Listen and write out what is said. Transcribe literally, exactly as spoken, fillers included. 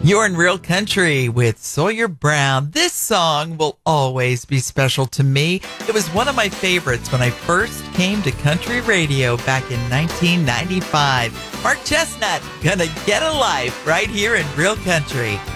You're in Real Country with Sawyer Brown. This song will always be special to me. It was one of my favorites when I first came to country radio back in nineteen ninety-five. Mark Chestnut, gonna get a life right here in Real Country.